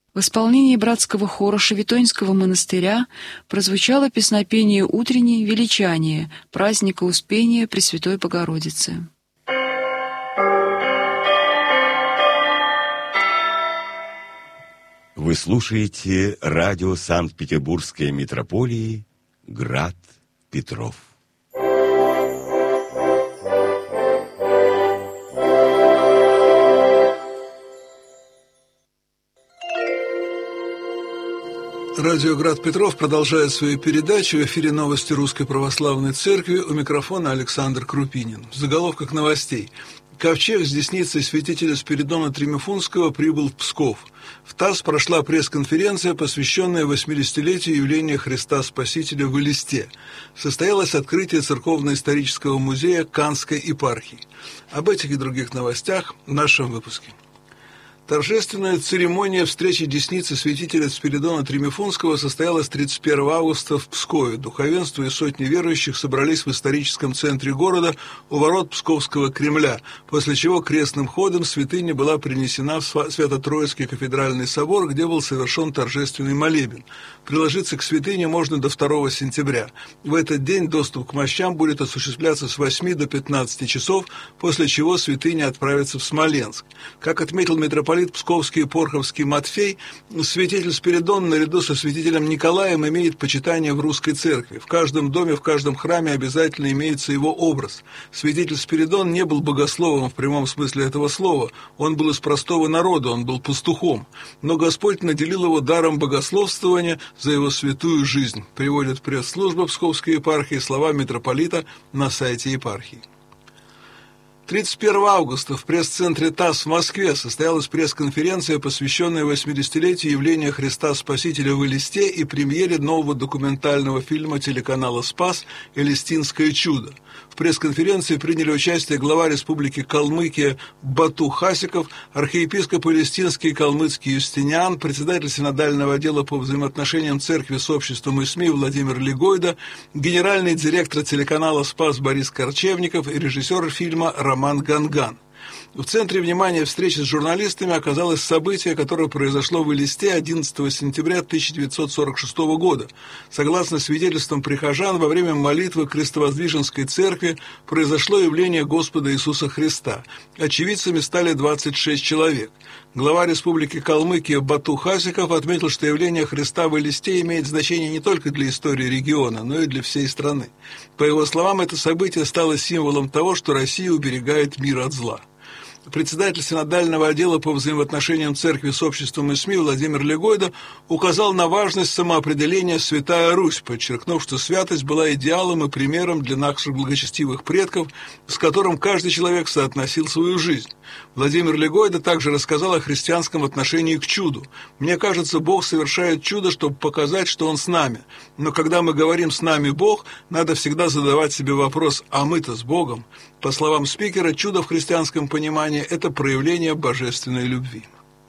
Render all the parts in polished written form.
В исполнении братского хора Шевитонского монастыря прозвучало песнопение «Утреннее величание» праздника Успения Пресвятой Богородицы. Вы слушаете радио Санкт-Петербургской митрополии «Град Петров». Радио «Град Петров» продолжает свою передачу. В эфире новости Русской Православной Церкви. У микрофона Александр Крупинин. В заголовках новостей. Ковчег с десницей святителя Спиридона Тримифунского прибыл в Псков. В ТАСС прошла пресс-конференция, посвященная 80-летию явления Христа Спасителя в Элисте. Состоялось открытие Церковно-исторического музея Канской епархии. Об этих и других новостях в нашем выпуске. Торжественная церемония встречи десницы святителя Спиридона Тримифунского состоялась 31 августа в Пскове. Духовенство и сотни верующих собрались в историческом центре города у ворот Псковского Кремля, после чего крестным ходом святыня была принесена в Свято-Троицкий кафедральный собор, где был совершен торжественный молебен. Приложиться к святыне можно до 2 сентября. В этот день доступ к мощам будет осуществляться с 8 до 15 часов, после чего святыня отправится в Смоленск. Как отметил митрополит Псковский и Порховский Матфей, святитель Спиридон наряду со святителем Николаем имеет почитание в русской церкви. В каждом доме, в каждом храме обязательно имеется его образ. Святитель Спиридон не был богословом в прямом смысле этого слова, он был из простого народа, он был пастухом. Но Господь наделил его даром богословствования за его святую жизнь, приводит пресс-служба Псковской епархии слова митрополита на сайте епархии. 31 августа в пресс-центре ТАСС в Москве состоялась пресс-конференция, посвященная 80-летию явления Христа Спасителя в Элисте и премьере нового документального фильма телеканала «Спас» «Элистинское чудо». В пресс-конференции приняли участие глава Республики Калмыкия Бату Хасиков, архиепископ Элистинский Калмыцкий Юстиниан, председатель синодального отдела по взаимоотношениям церкви с обществом и СМИ Владимир Легойда, генеральный директор телеканала «Спас» Борис Корчевников и режиссер фильма Роман Ганган. В центре внимания встречи с журналистами оказалось событие, которое произошло в Элисте 11 сентября 1946 года. Согласно свидетельствам прихожан, во время молитвы Крестовоздвиженской церкви произошло явление Господа Иисуса Христа. Очевидцами стали 26 человек. Глава Республики Калмыкия Бату Хасиков отметил, что явление Христа в Элисте имеет значение не только для истории региона, но и для всей страны. По его словам, это событие стало символом того, что Россия уберегает мир от зла. Председатель синодального отдела по взаимоотношениям церкви с обществом и СМИ Владимир Легойда указал на важность самоопределения «Святая Русь», подчеркнув, что святость была идеалом и примером для наших благочестивых предков, с которым каждый человек соотносил свою жизнь. Владимир Легойда также рассказал о христианском отношении к чуду. «Мне кажется, Бог совершает чудо, чтобы показать, что Он с нами. Но когда мы говорим «с нами Бог», надо всегда задавать себе вопрос «а мы-то с Богом?». По словам спикера, чудо в христианском понимании – это проявление божественной любви.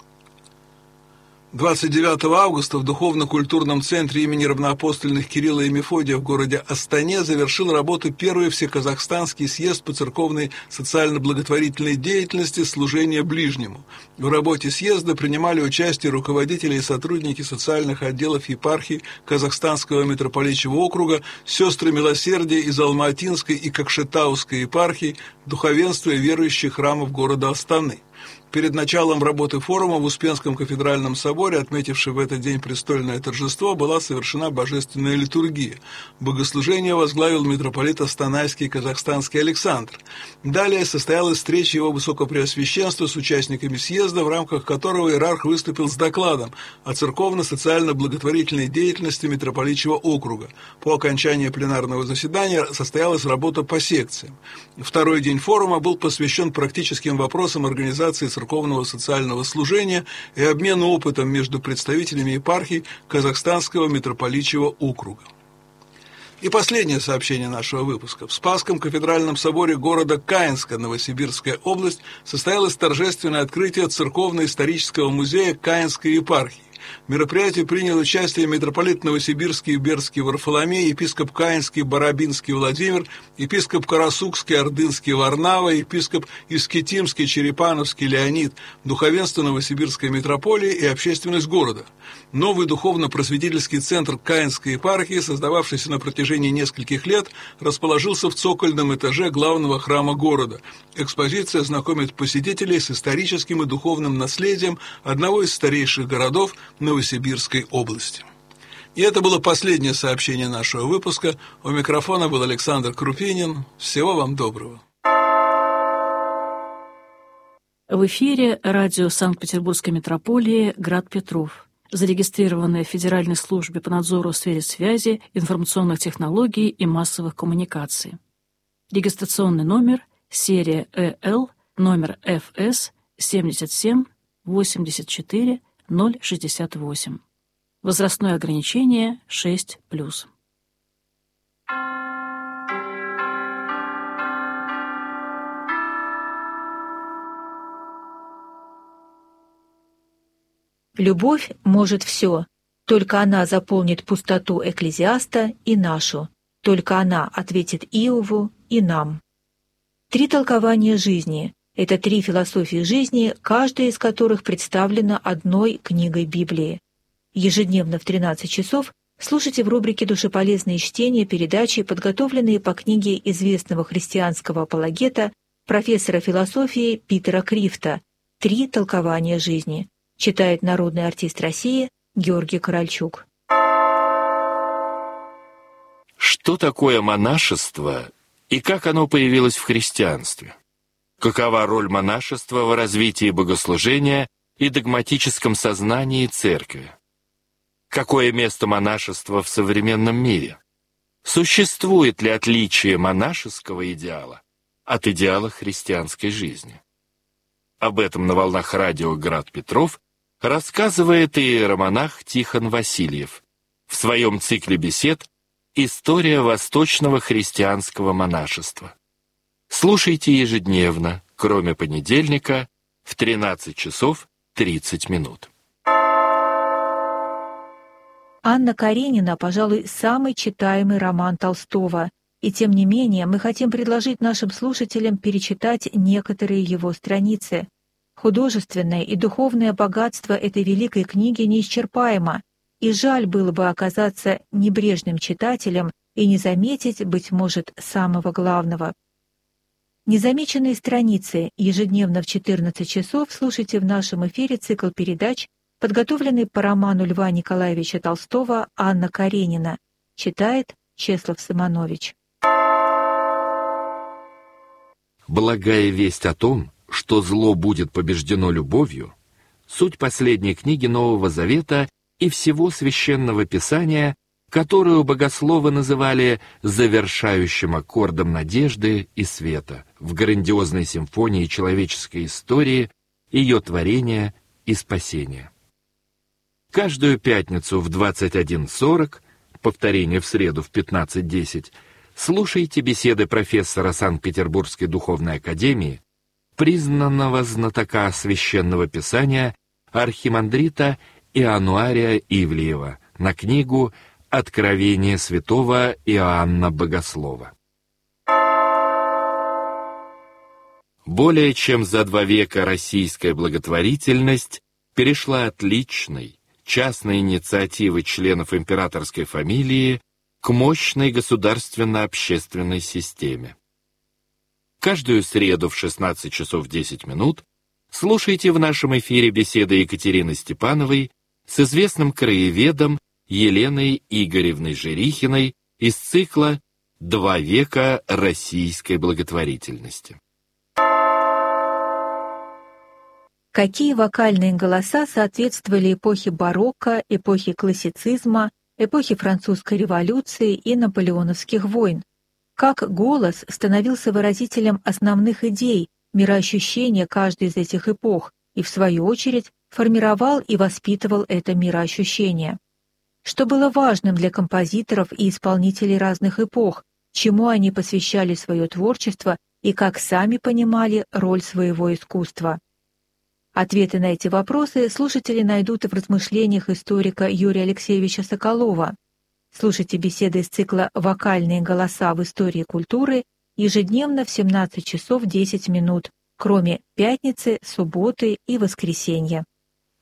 29 августа в Духовно-культурном центре имени равноапостольных Кирилла и Мефодия в городе Астане завершил работу первый всеказахстанский съезд по церковной социально-благотворительной деятельности «Служение ближнему». В работе съезда принимали участие руководители и сотрудники социальных отделов епархий Казахстанского митрополичьего округа, сестры милосердия из Алматинской и Кокшетауской епархий, духовенство и верующих храмов города Астаны. Перед началом работы форума в Успенском кафедральном соборе, отметивший в этот день престольное торжество, была совершена божественная литургия. Богослужение возглавил митрополит Астанайский и Казахстанский Александр. Далее состоялась встреча его высокопреосвященства с участниками съезда, в рамках которого иерарх выступил с докладом о церковно-социально-благотворительной деятельности митрополичьего округа. По окончании пленарного заседания состоялась работа по секциям. Второй день форума был посвящен практическим вопросам организации церковного социального служения и обмену опытом между представителями епархий Казахстанского митрополичьего округа. И последнее сообщение нашего выпуска. В Спасском кафедральном соборе города Каинска, Новосибирская область, состоялось торжественное открытие Церковно-исторического музея Каинской епархии. В мероприятии принял участие митрополит Новосибирский и Бердский Варфоломей, епископ Каинский Барабинский Владимир, епископ Карасукский Ордынский Варнава, епископ Искитимский Черепановский Леонид, духовенство Новосибирской митрополии и общественность города. Новый духовно-просветительский центр Каинской епархии, создававшийся на протяжении нескольких лет, расположился в цокольном этаже главного храма города. Экспозиция знакомит посетителей с историческим и духовным наследием одного из старейших городов Новосибирской области. И это было последнее сообщение нашего выпуска. У микрофона был Александр Крупинин. Всего вам доброго. В эфире радио Санкт-Петербургской митрополии «Град Петров», зарегистрированное в Федеральной службе по надзору в сфере связи, информационных технологий и массовых коммуникаций. Регистрационный номер, серия ЭЛ, номер ФС 77 84 068. Возрастное ограничение 6+. Любовь может все, только она заполнит пустоту Экклезиаста и нашу, только она ответит Иову и нам. 3 толкования жизни – это 3 философии жизни, каждая из которых представлена одной книгой Библии. Ежедневно в 13 часов слушайте в рубрике «Душеполезные чтения» передачи, подготовленные по книге известного христианского апологета, профессора философии Питера Крифта «3 толкования жизни». Читает народный артист России Георгий Корольчук. Что такое монашество и как оно появилось в христианстве? Какова роль монашества в развитии богослужения и догматическом сознании церкви? Какое место монашества в современном мире? Существует ли отличие монашеского идеала от идеала христианской жизни? Об этом на волнах радио «Град Петров» рассказывает иеромонах Тихон Васильев в своем цикле бесед «История восточного христианского монашества». Слушайте ежедневно, кроме понедельника, в 13 часов 30 минут. «Анна Каренина», пожалуй, самый читаемый роман Толстого, и тем не менее мы хотим предложить нашим слушателям перечитать некоторые его страницы. Художественное и духовное богатство этой великой книги неисчерпаемо, и жаль было бы оказаться небрежным читателем и не заметить, быть может, самого главного. Незамеченные страницы ежедневно в 14 часов слушайте в нашем эфире цикл передач, подготовленный по роману Льва Николаевича Толстого «Анна Каренина». Читает Чеслав Сыманович. Благая весть о том, что зло будет побеждено любовью, суть последней книги Нового Завета и всего Священного Писания, которую богословы называли завершающим аккордом надежды и света в грандиозной симфонии человеческой истории, ее творения и спасения. Каждую пятницу в 21:40, повторение в среду в 15:10, слушайте беседы профессора Санкт-Петербургской духовной академии, признанного знатока Священного Писания архимандрита Иоаннуария Ивлеева на книгу «Откровение святого Иоанна Богослова». Более чем за 2 века российская благотворительность перешла от личной, частной инициативы членов императорской фамилии к мощной государственно-общественной системе. Каждую среду в 16 часов 10 минут слушайте в нашем эфире беседы Екатерины Степановой с известным краеведом Еленой Игоревной Жирихиной из цикла «2 века российской благотворительности». Какие вокальные голоса соответствовали эпохе барокко, эпохе классицизма, эпохе французской революции и наполеоновских войн? Как голос становился выразителем основных идей, мироощущения каждой из этих эпох и, в свою очередь, формировал и воспитывал это мироощущение? Что было важным для композиторов и исполнителей разных эпох, чему они посвящали свое творчество и как сами понимали роль своего искусства? Ответы на эти вопросы слушатели найдут в размышлениях историка Юрия Алексеевича Соколова. Слушайте беседы из цикла «Вокальные голоса в истории культуры» ежедневно в 17 часов 10 минут, кроме пятницы, субботы и воскресенья.